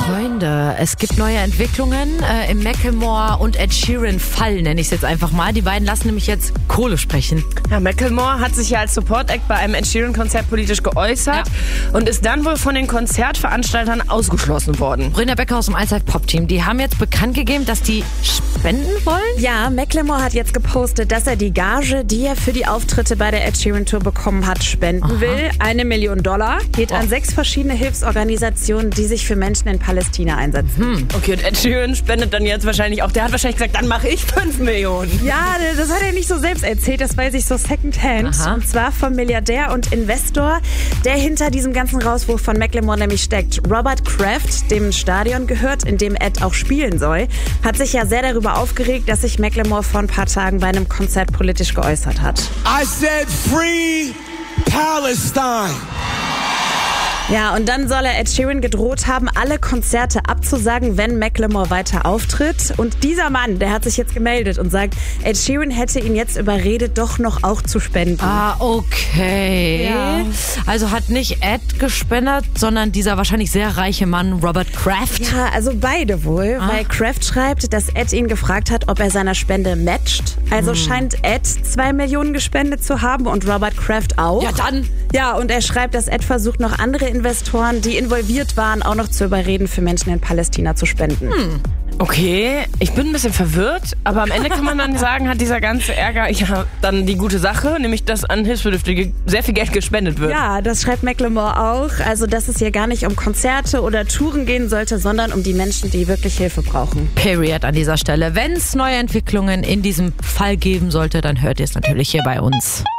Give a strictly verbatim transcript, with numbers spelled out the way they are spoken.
Freunde, es gibt neue Entwicklungen äh, im Macklemore und Ed Sheeran Fall, nenne ich es jetzt einfach mal. Die beiden lassen nämlich jetzt Kohle sprechen. Ja, Macklemore hat sich ja als Support-Act bei einem Ed Sheeran-Konzert politisch geäußert Ja. und ist dann wohl von den Konzertveranstaltern ausgeschlossen worden. Brüder Becker aus dem Allzeit Pop-Team, die haben jetzt bekannt gegeben, dass die spenden wollen? Ja, Macklemore hat jetzt gepostet, dass er die Gage, die er für die Auftritte bei der Ed Sheeran Tour bekommen hat, spenden Aha. will. Eine Million Dollar geht Oh. an sechs verschiedene Hilfsorganisationen, die sich für Menschen in Palästina einsetzen. Hm. Okay, und Ed Sheeran spendet dann jetzt wahrscheinlich auch, der hat wahrscheinlich gesagt, dann mache ich fünf Millionen. Ja, das hat er nicht so selbst erzählt, das weiß ich so secondhand. Aha. Und zwar vom Milliardär und Investor, der hinter diesem ganzen Rauswurf von Macklemore nämlich steckt. Robert Kraft, dem Stadion gehört, in dem Ed auch spielen soll, hat sich ja sehr darüber aufgeregt, dass sich Macklemore vor ein paar Tagen bei einem Konzert politisch geäußert hat. I said free Palestine. Ja, und dann soll er Ed Sheeran gedroht haben, alle Konzerte abzusagen, wenn Macklemore weiter auftritt. Und dieser Mann, der hat sich jetzt gemeldet und sagt, Ed Sheeran hätte ihn jetzt überredet, doch noch auch zu spenden. Ah, okay. Ja. Also hat nicht Ed gespendet, sondern dieser wahrscheinlich sehr reiche Mann Robert Kraft. Ja, also beide wohl, Ah. weil Kraft schreibt, dass Ed ihn gefragt hat, ob er seiner Spende matcht. Also scheint Ed zwei Millionen gespendet zu haben und Robert Kraft auch. Ja, dann. Ja, und er schreibt, dass Ed versucht, noch andere Investoren, die involviert waren, auch noch zu überreden, für Menschen in Palästina zu spenden. Hm. Okay, ich bin ein bisschen verwirrt, aber am Ende kann man dann sagen, hat dieser ganze Ärger ja dann die gute Sache, nämlich dass an Hilfsbedürftige sehr viel Geld gespendet wird. Ja, das schreibt Macklemore auch. Also, dass es hier gar nicht um Konzerte oder Touren gehen sollte, sondern um die Menschen, die wirklich Hilfe brauchen. Period an dieser Stelle. Wenn es neue Entwicklungen in diesem Fall geben sollte, dann hört ihr es natürlich hier bei uns.